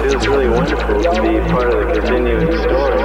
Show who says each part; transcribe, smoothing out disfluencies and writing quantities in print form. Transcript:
Speaker 1: feels really wonderful to be part of the continuing story.